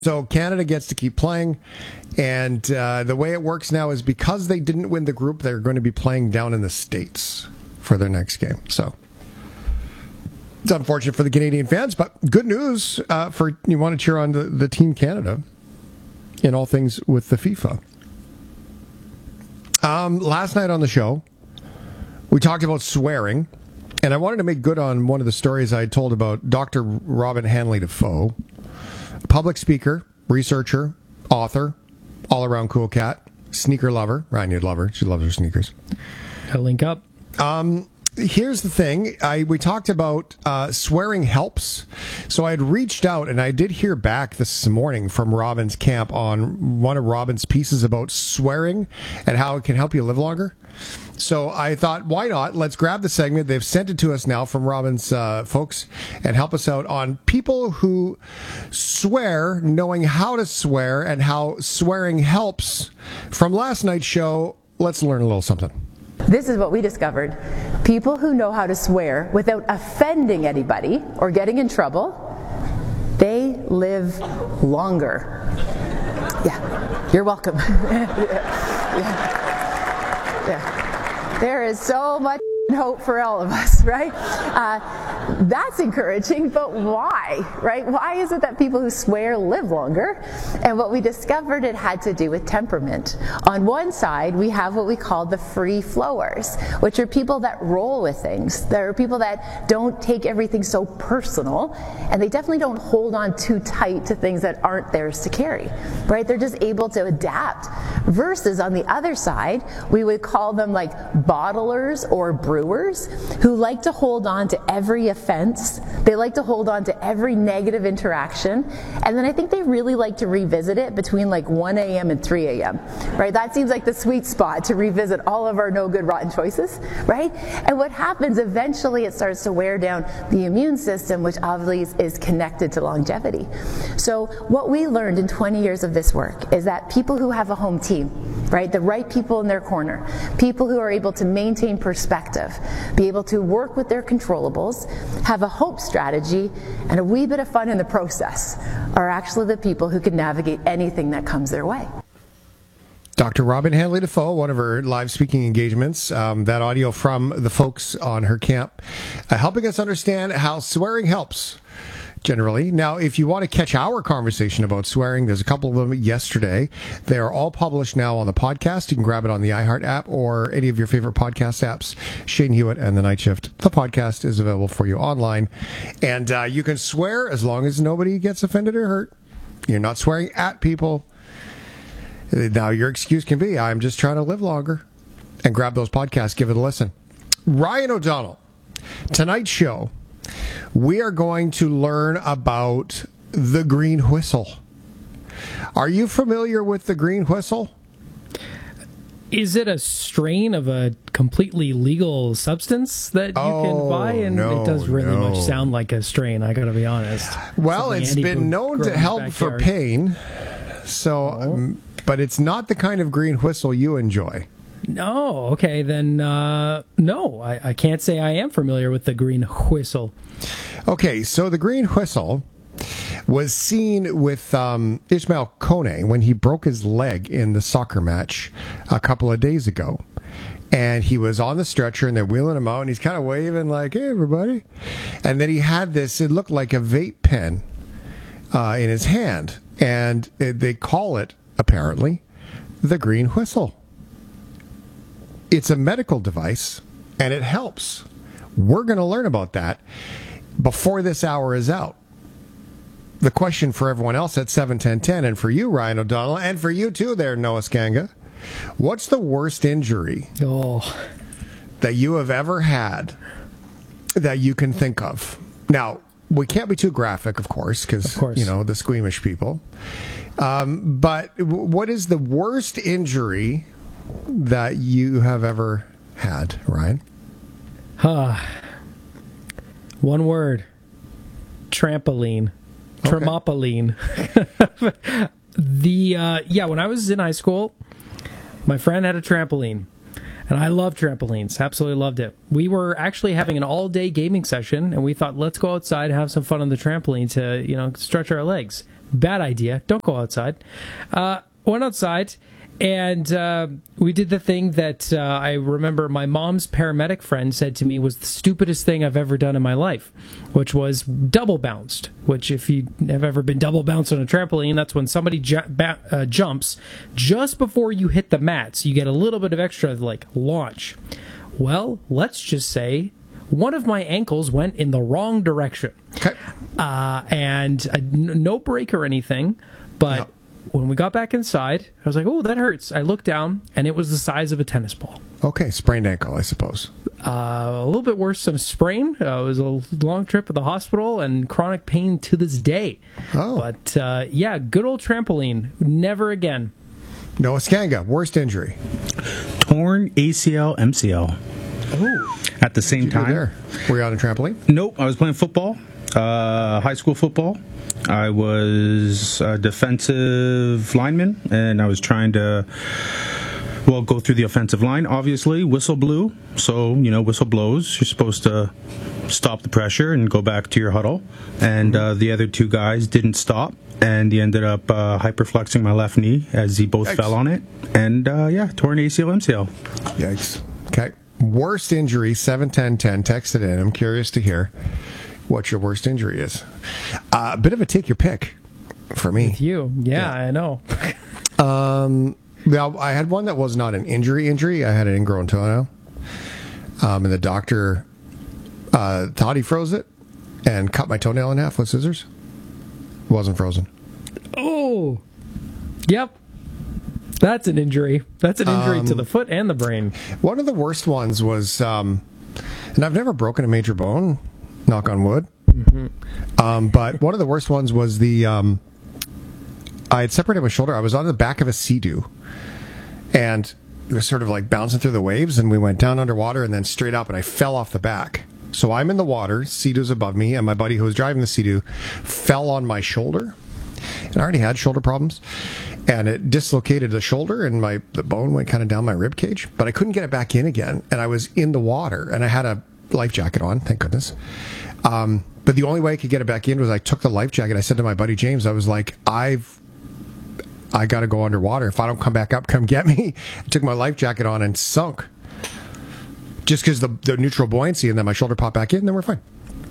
So Canada gets to keep playing, and the way it works now is because they didn't win the group, they're going to be playing down in the States for their next game. So it's unfortunate for the Canadian fans, but good news for you want to cheer on the Team Canada in all things with the FIFA. Last night on the show, we talked about swearing, and I wanted to make good on one of the stories I had told about Dr. Robin Hanley Defoe. Public speaker, researcher, author, all-around cool cat, sneaker lover. Ryan, you'd love her. She loves her sneakers. I'll link up. Here's the thing. We talked about swearing helps. So I had reached out, and I did hear back this morning from Robin's camp on one of Robin's pieces about swearing and how it can help you live longer. So I thought, why not? Let's grab the segment. They've sent it to us now from Robin's folks and help us out on people who swear, knowing how to swear, and how swearing helps. From last night's show, let's learn a little something. This is what we discovered. People who know how to swear without offending anybody or getting in trouble, they live longer. Yeah, you're welcome. Yeah. There is so much hope for all of us, right? That's encouraging, but why, right? Why is it that people who swear live longer? And what we discovered, it had to do with temperament. On one side, we have what we call the free flowers, which are people that roll with things. There are people that don't take everything so personal, and they definitely don't hold on too tight to things that aren't theirs to carry, right? They're just able to adapt. Versus on the other side, we would call them like bottlers or brewers who like to hold on to every offense. They like to hold on to every negative interaction. And then I think they really like to revisit it between like 1 a.m. and 3 a.m., right? That seems like the sweet spot to revisit all of our no good, rotten choices, right? And what happens eventually, it starts to wear down the immune system, which obviously is connected to longevity. So what we learned in 20 years of this work is that people who have a home team, right? The right people in their corner, people who are able to maintain perspective, be able to work with their controllables, have a hope strategy, and a wee bit of fun in the process are actually the people who can navigate anything that comes their way. Dr. Robin Hanley Defoe, one of her live speaking engagements, that audio from the folks on her camp, helping us understand how swearing helps. Generally. Now, if you want to catch our conversation about swearing, there's a couple of them yesterday. They are all published now on the podcast. You can grab it on the iHeart app or any of your favorite podcast apps. Shane Hewitt and The Night Shift. The podcast is available for you online. And you can swear as long as nobody gets offended or hurt. You're not swearing at people. Now, your excuse can be, I'm just trying to live longer. And grab those podcasts. Give it a listen. Ryan O'Donnell, tonight's show, we are going to learn about the green whistle. Are you familiar with the green whistle? Is it a strain of a completely legal substance that you can buy? And it does really much sound like a strain, I gotta be honest. Well, Something it's been known to help for pain, so, but it's not the kind of green whistle you enjoy. No, okay, then no, I can't say I am familiar with the green whistle. Okay, so the green whistle was seen with Ismail Kone when he broke his leg in the soccer match a couple of days ago. And he was on the stretcher, and they're wheeling him out, and he's kind of waving like, hey, everybody. And then he had this, it looked like a vape pen in his hand. And they call it, apparently, the green whistle. It's a medical device, and it helps. We're going to learn about that before this hour is out. The question for everyone else at 7:10:10, and for you, Ryan O'Donnell, and for you too there, Noah Skanga, what's the worst injury that you have ever had that you can think of? Now, we can't be too graphic, of course, because, you know, the squeamish people. But what is the worst injury that you have ever had, Ryan? One word. Trampoline. Okay. Thermopoline. When I was in high school, my friend had a trampoline. And I loved trampolines. Absolutely loved it. We were actually having an all-day gaming session, and we thought, let's go outside and have some fun on the trampoline to, stretch our legs. bad idea. Don't go outside. Went outside, and we did the thing that I remember my mom's paramedic friend said to me was the stupidest thing I've ever done in my life, which was double bounced, which if you have ever been double bounced on a trampoline, that's when somebody jumps just before you hit the mat, so you get a little bit of extra, like, launch. Well, let's just say one of my ankles went in the wrong direction. Okay. And no break or anything, but... No. When we got back inside, I was like, oh, that hurts. I looked down, and it was the size of a tennis ball. Okay, sprained ankle, I suppose. A little bit worse than a sprain. It was a long trip to the hospital and chronic pain to this day. Oh. But, yeah, good old trampoline. Never again. Noah Skanga, worst injury? Torn ACL, MCL. Oh. At the same time. Were you on a trampoline? Nope, I was playing football, high school football. I was a defensive lineman, and I was trying to, go through the offensive line, obviously. Whistle blew, so, whistle blows. You're supposed to stop the pressure and go back to your huddle. And the other two guys didn't stop, and he ended up hyperflexing my left knee as he both fell on it. And, torn ACL, MCL. Yikes. Okay. Worst injury, 71010. Text it in. I'm curious to hear what your worst injury is. A bit of a take your pick for me. With you. Yeah. I know. Now, I had one that was not an injury. I had an ingrown toenail. And the doctor thought he froze it and cut my toenail in half with scissors. It wasn't frozen. Oh. Yep. That's an injury. That's an injury to the foot and the brain. One of the worst ones was, and I've never broken a major bone, knock on wood. Mm-hmm. But one of the worst ones was I had separated my shoulder. I was on the back of a Sea-Doo, and it was sort of like bouncing through the waves, and we went down underwater and then straight up, and I fell off the back. So I'm in the water, Sea-Doo's above me, and my buddy who was driving the Sea-Doo fell on my shoulder. And I already had shoulder problems, and it dislocated the shoulder, and the bone went kind of down my rib cage, but I couldn't get it back in again, and I was in the water, and I had a life jacket on, thank goodness. But the only way I could get it back in was I took the life jacket. I said to my buddy James, I was like, I got to go underwater. If I don't come back up, come get me. I took my life jacket on and sunk. Just because the neutral buoyancy, and then my shoulder popped back in, and then we're fine.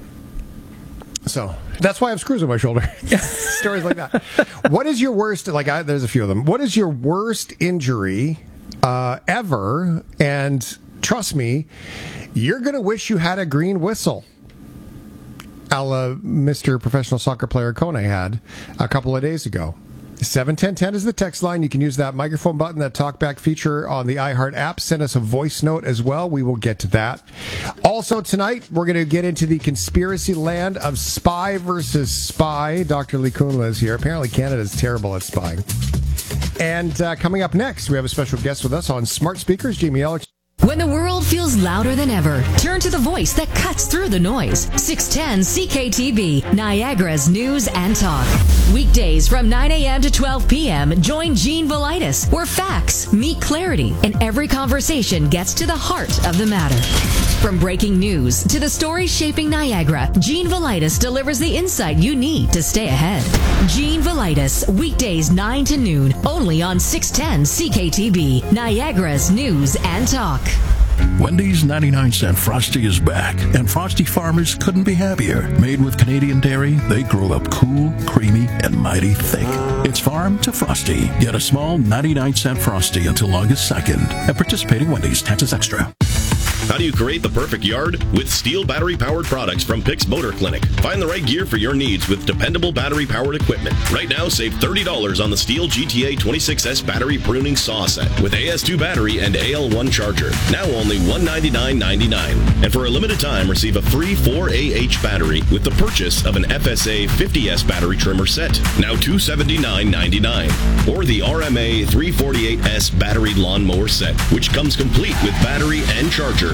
So that's why I have screws on my shoulder. Stories like that. What is your worst, there's a few of them. What is your worst injury ever? And trust me, you're going to wish you had a green whistle, a la Mr. Professional Soccer Player Kone had a couple of days ago. 71010 is the text line. You can use that microphone button, that talkback feature on the iHeart app. Send us a voice note as well. We will get to that. Also tonight, we're going to get into the conspiracy land of spy versus spy. Dr. Lee Kunla is here. Apparently Canada's terrible at spying. And coming up next, we have a special guest with us on Smart Speakers, Jamie Ellick. When the world feels louder than ever, turn to the voice that cuts through the noise. 610 CKTB, Niagara's news and talk. Weekdays from 9 a.m. to 12 p.m., join Gene Velitis, where facts meet clarity and every conversation gets to the heart of the matter. From breaking news to the stories shaping Niagara, Gene Velitis delivers the insight you need to stay ahead. Gene Velitis, weekdays 9 to noon, only on 610 CKTB, Niagara's news and talk. Wendy's 99-cent Frosty is back, and Frosty farmers couldn't be happier. Made with Canadian dairy, they grow up cool, creamy, and mighty thick. It's farm to Frosty. Get a small 99-cent Frosty until August 2nd at participating Wendy's. Taxes extra. How do you create the perfect yard? With STIHL battery-powered products from Pix Motor Clinic. Find the right gear for your needs with dependable battery-powered equipment. Right now, save $30 on the STIHL GTA 26S battery pruning saw set with AS2 battery and AL1 charger. Now only $199.99. And for a limited time, receive a free 4AH battery with the purchase of an FSA 50S battery trimmer set. Now $279.99. Or the RMA 348S battery lawnmower set, which comes complete with battery and charger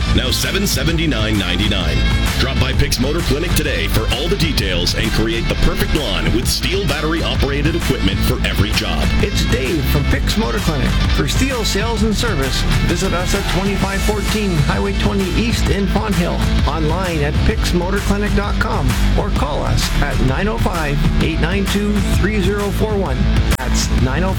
now $779.99. Drop by Pix Motor Clinic today for all the details and create the perfect lawn with Stihl battery-operated equipment for every job. It's Dave from Pix Motor Clinic. For Stihl sales and service, visit us at 2514 Highway 20 East in Font Hill, online at pixmotorclinic.com, or call us at 905-892-3041. That's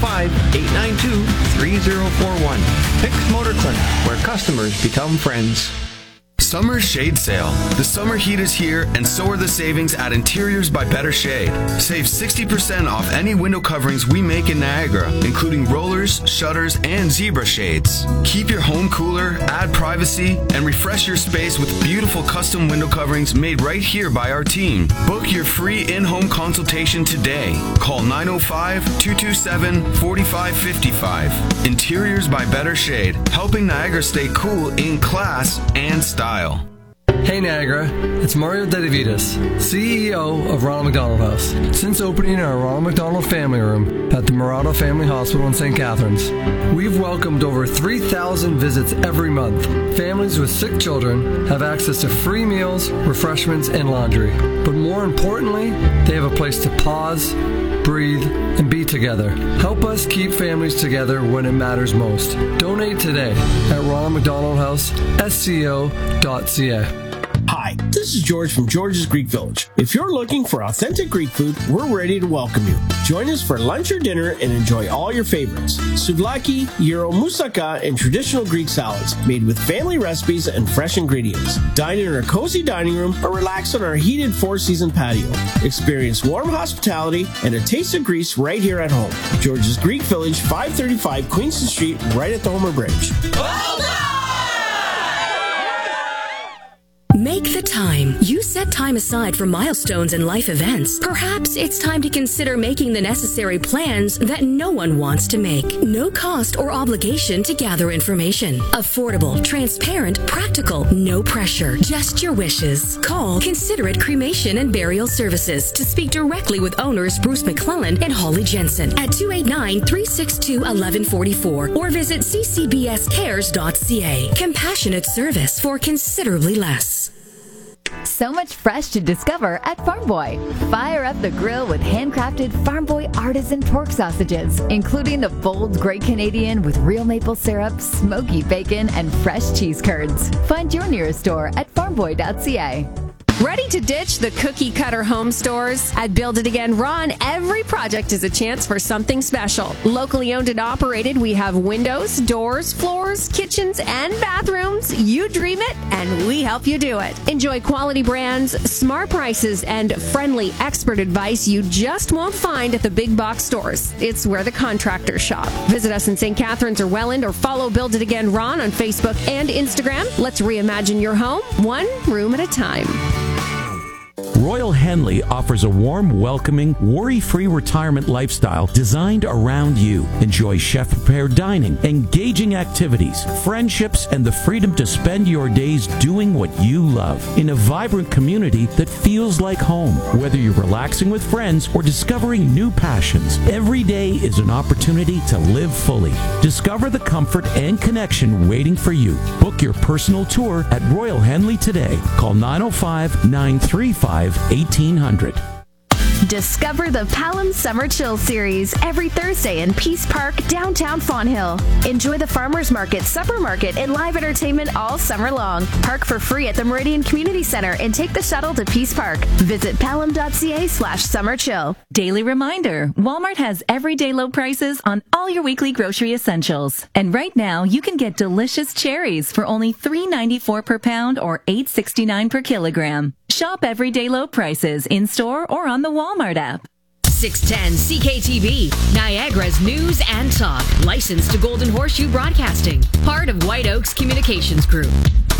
905-892-3041. Pix Motor Clinic, where customers become friends. Summer Shade Sale. The summer heat is here, and so are the savings at Interiors by Better Shade. Save 60% off any window coverings we make in Niagara, including rollers, shutters, and zebra shades. Keep your home cooler, add privacy, and refresh your space with beautiful custom window coverings made right here by our team. Book your free in-home consultation today. Call 905-227-4555. Interiors by Better Shade, helping Niagara stay cool in class and style. Hey Niagara, it's Mario Dedivitas, CEO of Ronald McDonald House. Since opening our Ronald McDonald Family Room at the Murado Family Hospital in St. Catharines, we've welcomed over 3,000 visits every month. Families with sick children have access to free meals, refreshments, and laundry. But more importantly, they have a place to pause, breathe, and be together. Help us keep families together when it matters most. Donate today at Ronald McDonald House, SCO.ca. Hi, this is George from George's Greek Village. If you're looking for authentic Greek food, we're ready to welcome you. Join us for lunch or dinner and enjoy all your favorites. Souvlaki, gyro, moussaka, and traditional Greek salads made with family recipes and fresh ingredients. Dine in our cozy dining room or relax on our heated four-season patio. Experience warm hospitality and a taste of Greece right here at home. George's Greek Village, 535 Queenston Street, right at the Homer Bridge. Make the time. You set time aside for milestones and life events. Perhaps it's time to consider making the necessary plans that no one wants to make. No cost or obligation to gather information. Affordable, transparent, practical, no pressure. Just your wishes. Call Considerate Cremation and Burial Services to speak directly with owners Bruce McClellan and Holly Jensen at 289-362-1144 or visit ccbscares.ca. Compassionate service for considerably less. So much fresh to discover at Farm Boy. Fire up the grill with handcrafted Farm Boy artisan pork sausages, including the bold Great Canadian with real maple syrup, smoky bacon, and fresh cheese curds. Find your nearest store at farmboy.ca. Ready to ditch the cookie-cutter home stores? At Build It Again Ron, every project is a chance for something special. Locally owned and operated, we have windows, doors, floors, kitchens, and bathrooms. You dream it, and we help you do it. Enjoy quality brands, smart prices, and friendly expert advice you just won't find at the big box stores. It's where the contractors shop. Visit us in St. Catharines or Welland, or follow Build It Again Ron on Facebook and Instagram. Let's reimagine your home, one room at a time. Royal Henley offers a warm, welcoming, worry-free retirement lifestyle designed around you. Enjoy chef-prepared dining, engaging activities, friendships, and the freedom to spend your days doing what you love in a vibrant community that feels like home. Whether you're relaxing with friends or discovering new passions, every day is an opportunity to live fully. Discover the comfort and connection waiting for you. Book your personal tour at Royal Henley today. Call 905-935-1800. Discover the Palam Summer Chill Series every Thursday in Peace Park, downtown Fonthill. Enjoy the Farmers Market, Supper Market, and live entertainment all summer long. Park for free at the Meridian Community Center and take the shuttle to Peace Park. Visit palam.ca/summerchill. Daily reminder, Walmart has everyday low prices on all your weekly grocery essentials. And right now, you can get delicious cherries for only $3.94 per pound or $8.69 per kilogram. Shop everyday low prices in-store or on the Walmart app. 610 CKTV, Niagara's news and talk. Licensed to Golden Horseshoe Broadcasting. Part of White Oaks Communications Group.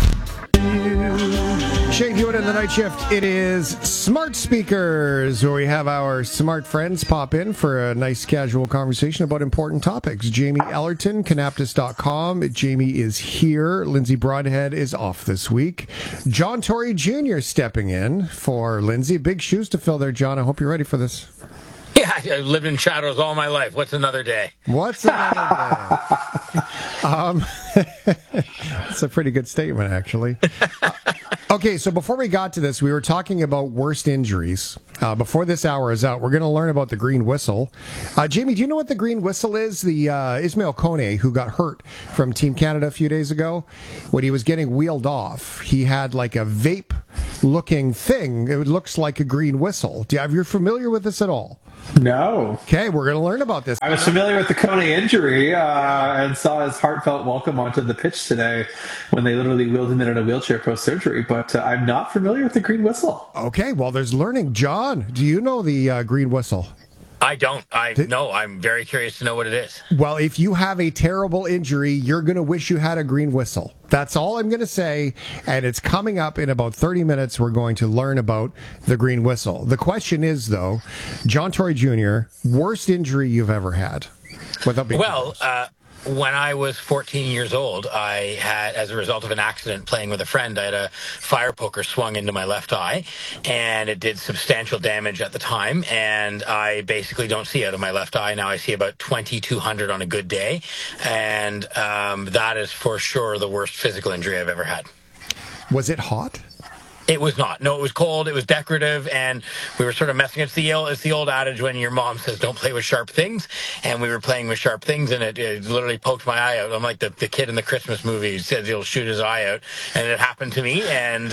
Shane Hewitt in the night shift. It is Smart Speakers, where we have our smart friends pop in for a nice casual conversation about important topics. Jamie Ellerton, Canaptus.com. Jamie is here. Lindsay Broadhead is off this week. John Tory Jr. stepping in for Lindsay. Big shoes to fill there, John. I hope you're ready for this. Yeah, I've lived in shadows all my life. What's another day? What's another day? That's a pretty good statement, actually. Okay, so before we got to this, we were talking about worst injuries. Before this hour is out, we're going to learn about the green whistle. Jamie, do you know what the green whistle is? The Ismail Kone, who got hurt from Team Canada a few days ago, when he was getting wheeled off, he had like a vape-looking thing. It looks like a green whistle. Are you familiar with this at all? No. Okay, we're going to learn about this. I was familiar with the Kone injury and saw his heartfelt welcome onto the pitch today when they literally wheeled him in a wheelchair post-surgery, but I'm not familiar with the green whistle. Okay, well, there's learning. John, do you know the green whistle? I don't. I'm very curious to know what it is. Well, if you have a terrible injury, you're going to wish you had a green whistle. That's all I'm going to say. And it's coming up in about 30 minutes. We're going to learn about the green whistle. The question is, though, John Tory Jr., worst injury you've ever had? When I was 14 years old, I had, as a result of an accident playing with a friend, I had a fire poker swung into my left eye, and it did substantial damage at the time, and I basically don't see out of my left eye. Now I see about 2,200 on a good day, and that is for sure the worst physical injury I've ever had. Was it hot? It was not. No, it was cold. It was decorative, and we were sort of messing. It's the old adage when your mom says, "Don't play with sharp things," and we were playing with sharp things, and it literally poked my eye out. I'm like the kid in the Christmas movie who says he'll shoot his eye out, and it happened to me. And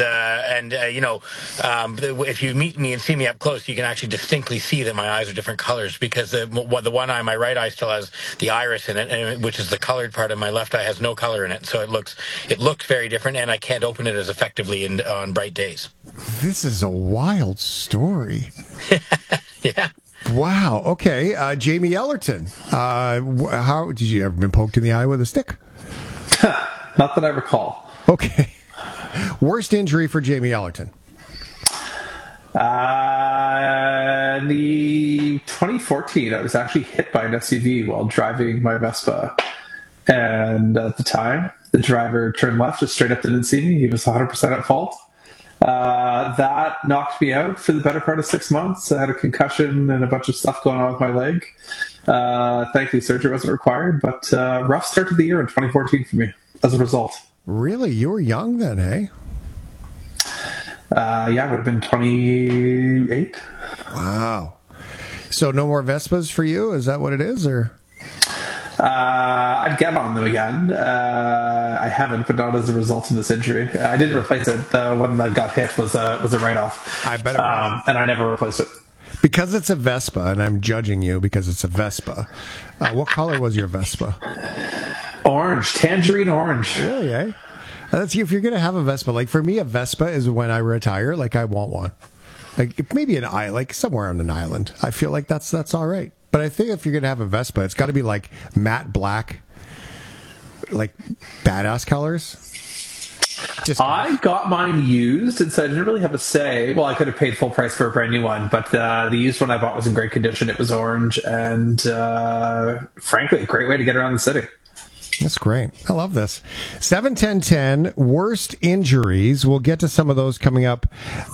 if you meet me and see me up close, you can actually distinctly see that my eyes are different colors because the one eye, my right eye, still has the iris in it, which is the colored part of my left eye, has no color in it, so it looks very different, and I can't open it as effectively on bright days. This is a wild story. Yeah. Wow. Okay. Jamie Ellerton. How did you ever been poked in the eye with a stick? Not that I recall. Okay. Worst injury for Jamie Ellerton? In the 2014, I was actually hit by an SUV while driving my Vespa. And at the time, the driver turned left, just straight up didn't see me. He was 100% at fault. That knocked me out for the better part of 6 months. I had a concussion and a bunch of stuff going on with my leg. Thankfully, surgery wasn't required, but rough start to the year in 2014 for me as a result. Really? You were young then, eh? Yeah, I would have been 28. Wow. So no more Vespas for you? Is that what it is, or? I'd get on them again. I haven't, but not as a result of this injury. I didn't replace it. The one that got hit was a write-off. I bet. And I never replaced it. Because it's a Vespa, and I'm judging you because it's a Vespa. What color was your Vespa? Orange, tangerine orange. Really, eh? That's if you're going to have a Vespa. Like for me, a Vespa is when I retire. Like I want one. Like maybe an island, like somewhere on an island. I feel like that's all right. But I think if you're going to have a Vespa, it's got to be like matte black, like badass colors. I got mine used, and so I didn't really have a say. Well, I could have paid full price for a brand new one, but the used one I bought was in great condition. It was orange, and frankly, a great way to get around the city. That's great. I love this. 7-10-10, worst injuries. We'll get to some of those coming up.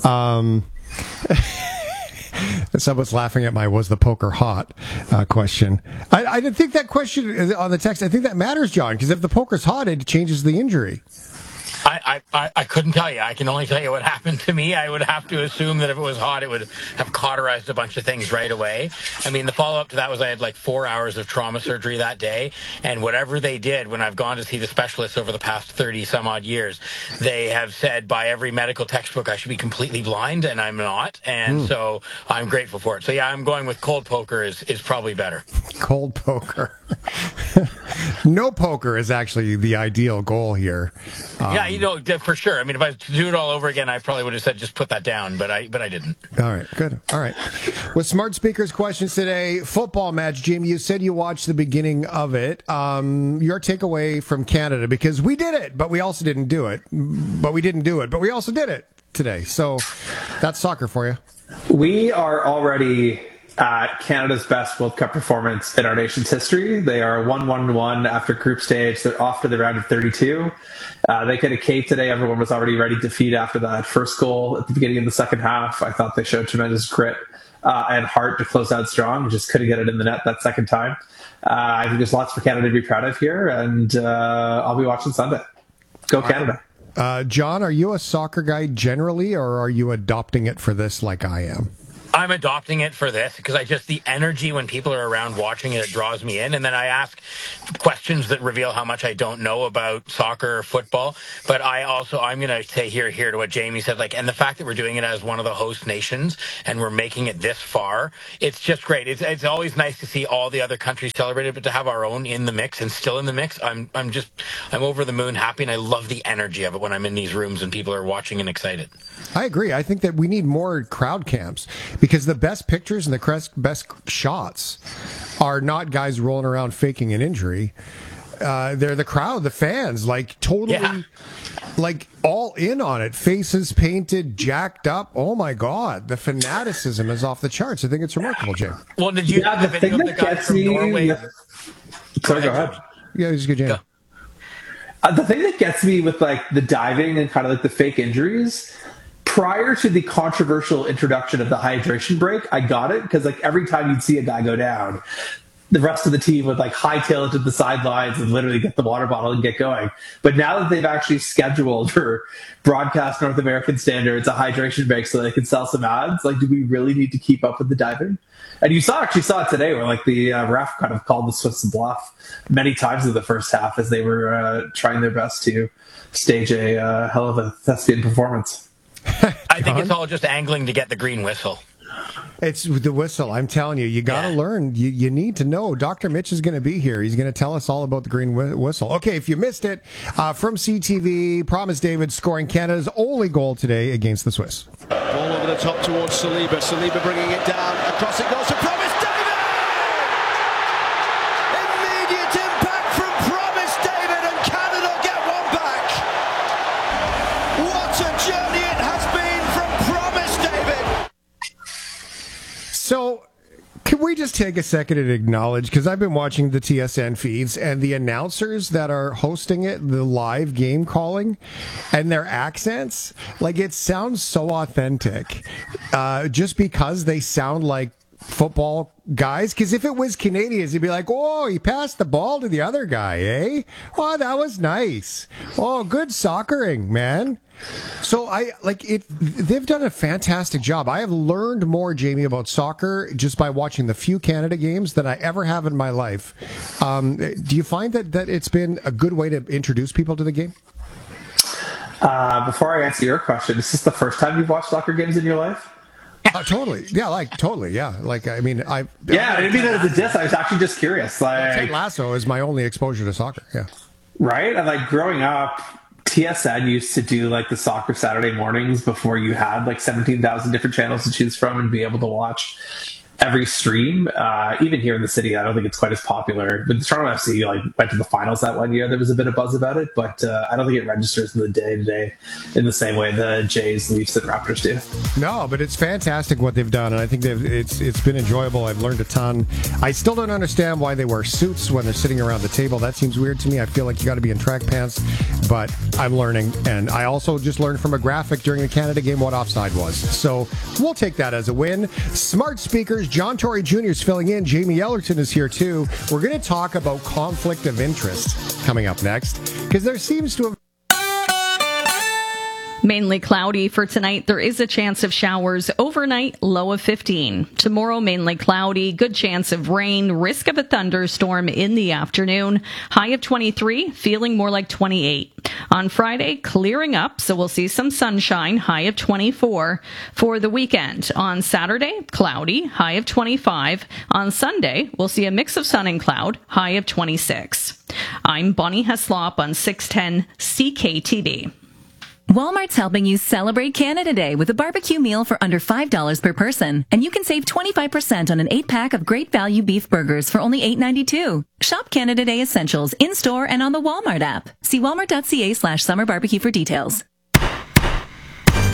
Someone's laughing at my "was the poker hot" question. I didn't think that question on the text. I think that matters, John, because if the poker's hot, it changes the injury. I couldn't tell you. I can only tell you what happened to me. I would have to assume that if it was hot, it would have cauterized a bunch of things right away. I mean, the follow-up to that was I had like 4 hours of trauma surgery that day, and whatever they did, when I've gone to see the specialists over the past 30-some-odd years, they have said by every medical textbook I should be completely blind, and I'm not, and so I'm grateful for it. So yeah, I'm going with cold poker is probably better. Cold poker. No poker is actually the ideal goal here. Yeah, for sure. I mean, if I was to do it all over again, I probably would have said just put that down, but I didn't. All right, good. All right. With Smart Speakers questions today, football match, Jim, you said you watched the beginning of it. Your takeaway from Canada, because we did it, but we also didn't do it. But we didn't do it, but we also did it today. So that's soccer for you. We are already at Canada's best World Cup performance in our nation's history. They are 1-1-1 after group stage. They're off to the round of 32. They get a cake today. Everyone was already ready to feed after that first goal at the beginning of the second half. I thought they showed tremendous grit and heart to close out strong. Just couldn't get it in the net that second time. I think there's lots for Canada to be proud of here, and I'll be watching Sunday. Go Canada. John, are you a soccer guy generally, or are you adopting it for this like I am? I'm adopting it for this because the energy when people are around watching it draws me in. And then I ask questions that reveal how much I don't know about soccer or football. But I'm going to say here to what Jamie said, and the fact that we're doing it as one of the host nations and we're making it this far, it's just great. It's always nice to see all the other countries celebrated, but to have our own in the mix and still in the mix, I'm over the moon happy, and I love the energy of it when I'm in these rooms and people are watching and excited. I agree. I think that we need more crowd cams because the best pictures and the best shots are not guys rolling around faking an injury. They're the crowd, the fans, totally, all in on it. Faces painted, jacked up. Oh my God, the fanaticism is off the charts. I think it's remarkable, Jim. Well, did you have the video of the guy from Norway? Sorry, go ahead. Yeah, just go, Jim. The thing that gets me with the diving and kind of the fake injuries, prior to the controversial introduction of the hydration break, I got it because every time you'd see a guy go down, the rest of the team would hightail it to the sidelines and literally get the water bottle and get going. But now that they've actually scheduled for broadcast North American standards a hydration break so they can sell some ads, do we really need to keep up with the diving? And you actually saw it today where the ref kind of called the Swiss bluff many times in the first half as they were trying their best to stage a hell of a thespian performance. I think it's all just angling to get the green whistle. It's the whistle. I'm telling you, you got to learn. You need to know. Dr. Mitch is going to be here. He's going to tell us all about the green whistle. Okay, if you missed it, from CTV, Promise David scoring Canada's only goal today against the Swiss. Ball over the top towards Saliba. Saliba bringing it down. Across it goes to Promise David! Immediate impact from Promise David, and Canada get one back. What a journey it has been from Promise David. So, can we just take a second and acknowledge, because I've been watching the TSN feeds and the announcers that are hosting it, the live game calling, and their accents, it sounds so authentic, just because they sound like football guys. Because if it was Canadians, you'd be like, oh, he passed the ball to the other guy, eh? Oh, that was nice. Oh, good soccering, man. So they've done a fantastic job. I have learned more, Jamie, about soccer just by watching the few Canada games than I ever have in my life. Do you find that it's been a good way to introduce people to the game? Before I answer your question, is this the first time you've watched soccer games in your life? Totally. Yeah, totally. Yeah. I didn't mean that as a diss. I was actually just curious. Ted Lasso is my only exposure to soccer. Yeah. Right. And growing up, TSN used to do the soccer Saturday mornings before you had 17,000 different channels to choose from and be able to watch every stream. Even here in the city, I don't think it's quite as popular. But the Toronto FC went to the finals that one year. There was a bit of buzz about it, but I don't think it registers in the day-to-day in the same way the Jays, Leafs, and Raptors do. No, but it's fantastic what they've done, and I think it's been enjoyable. I've learned a ton. I still don't understand why they wear suits when they're sitting around the table. That seems weird to me. I feel like you got to be in track pants, but I'm learning, and I also just learned from a graphic during the Canada game what offside was. So we'll take that as a win. Smart speakers. John Tory Jr. is filling in. Jamie Ellerton is here too. We're going to talk about conflict of interest coming up next, because there seems to have Mainly cloudy for tonight. There is a chance of showers overnight, low of 15. Tomorrow, mainly cloudy, good chance of rain, risk of a thunderstorm in the afternoon. High of 23, feeling more like 28. On Friday, clearing up, so we'll see some sunshine, high of 24. For the weekend, on Saturday, cloudy, high of 25. On Sunday, we'll see a mix of sun and cloud, high of 26. I'm Bonnie Heslop on 610 CKTV. Walmart's helping you celebrate Canada Day with a barbecue meal for under $5 per person. And you can save 25% on an 8-pack of great value beef burgers for only $8.92. Shop Canada Day essentials in-store and on the Walmart app. See walmart.ca/summer barbecue for details.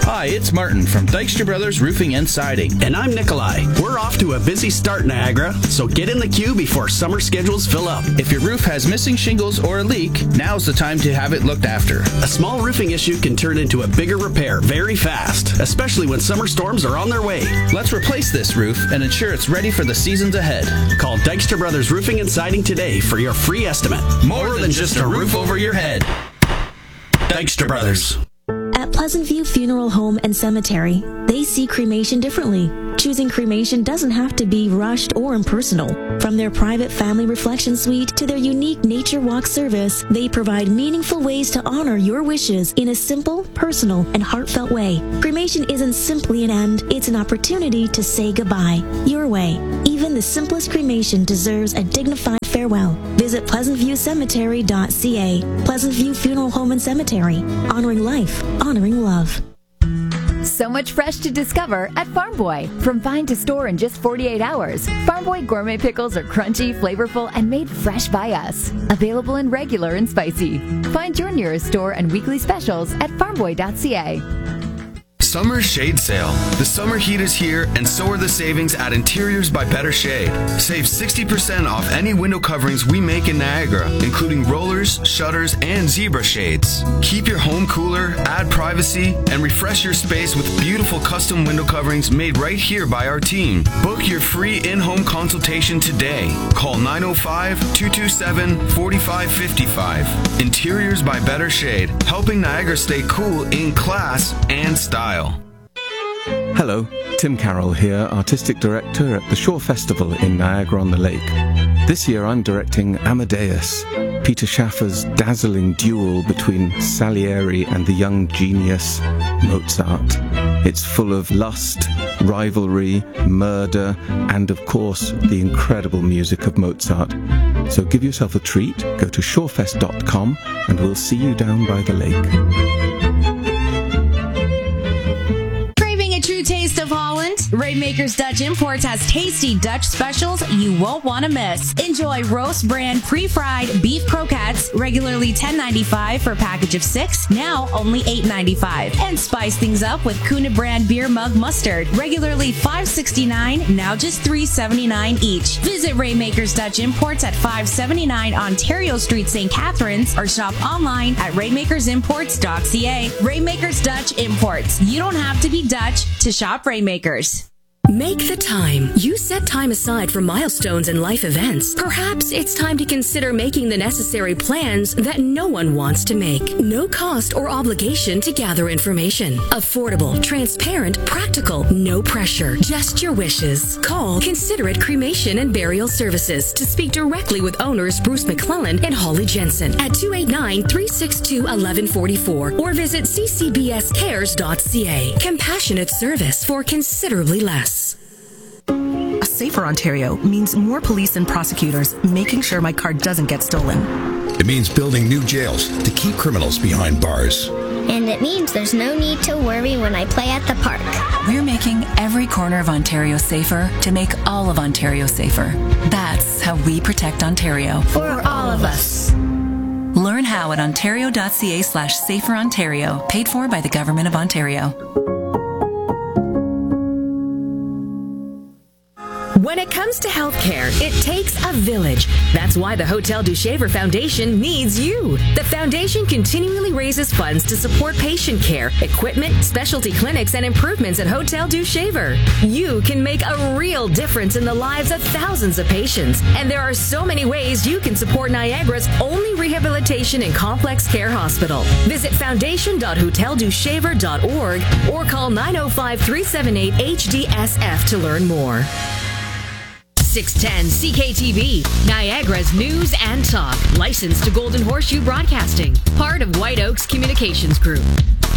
Hi, it's Martin from Dykstra Brothers Roofing and Siding. And I'm Nikolai. We're off to a busy start, Niagara, so get in the queue before summer schedules fill up. If your roof has missing shingles or a leak, now's the time to have it looked after. A small roofing issue can turn into a bigger repair very fast, especially when summer storms are on their way. Let's replace this roof and ensure it's ready for the seasons ahead. Call Dykstra Brothers Roofing and Siding today for your free estimate. More than just a roof over your head. Dykstra Brothers. At Pleasant View Funeral Home and Cemetery, they see cremation differently. Choosing cremation doesn't have to be rushed or impersonal. From their private family reflection suite to their unique nature walk service, they provide meaningful ways to honor your wishes in a simple, personal, and heartfelt way. Cremation isn't simply an end, it's an opportunity to say goodbye. Your way. Even the simplest cremation deserves a dignified farewell. Visit pleasantview.cemetery.ca. Pleasant View Funeral Home and Cemetery. Honoring life, honoring love. So much fresh to discover at Farm Boy. From find to store in just 48 hours, Farm Boy gourmet pickles are crunchy, flavorful, and made fresh by us. Available in regular and spicy. Find your nearest store and weekly specials at farmboy.ca. Summer Shade Sale. The summer heat is here, and so are the savings at Interiors by Better Shade. Save 60% off any window coverings we make in Niagara, including rollers, shutters, and zebra shades. Keep your home cooler, add privacy, and refresh your space with beautiful custom window coverings made right here by our team. Book your free in-home consultation today. Call 905-227-4555. Interiors by Better Shade, helping Niagara stay cool in class and style. Hello, Tim Carroll here, Artistic Director at the Shore Festival in Niagara-on-the-Lake. This year I'm directing Amadeus, Peter Schaffer's dazzling duel between Salieri and the young genius Mozart. It's full of lust, rivalry, murder, and of course the incredible music of Mozart. So give yourself a treat, go to shorefest.com and we'll see you down by the lake. True taste of Holland? Rainmakers Dutch Imports has tasty Dutch specials you won't want to miss. Enjoy roast brand pre-fried beef croquettes, regularly $10.95 for a package of 6, now only $8.95. And spice things up with Kuna brand beer mug mustard, regularly $5.69, now just $3.79 each. Visit Rainmakers Dutch Imports at 579 Ontario Street, St. Catharines, or shop online at rainmakersimports.ca. Rainmakers Dutch Imports. You don't have to be Dutch to shop Rainmakers. Make the time. You set time aside for milestones and life events. Perhaps it's time to consider making the necessary plans that no one wants to make. No cost or obligation to gather information. Affordable, transparent, practical, no pressure. Just your wishes. Call Considerate Cremation and Burial Services to speak directly with owners Bruce McClellan and Holly Jensen at 289-362-1144 or visit ccbscares.ca. Compassionate service for considerably less. A safer Ontario means more police and prosecutors making sure my car doesn't get stolen. It means building new jails to keep criminals behind bars. And it means there's no need to worry when I play at the park. We're making every corner of Ontario safer to make all of Ontario safer. That's how we protect Ontario. For all of us. Learn how at ontario.ca/saferontario, paid for by the Government of Ontario. When it comes to healthcare, it takes a village. That's why the Hotel du Shaver Foundation needs you. The foundation continually raises funds to support patient care, equipment, specialty clinics, and improvements at Hotel du Shaver. You can make a real difference in the lives of thousands of patients. And there are so many ways you can support Niagara's only rehabilitation and complex care hospital. Visit foundation.hoteldushaver.org or call 905-378-HDSF to learn more. 610 CKTV, Niagara's news and talk. Licensed to Golden Horseshoe Broadcasting. Part of White Oaks Communications Group.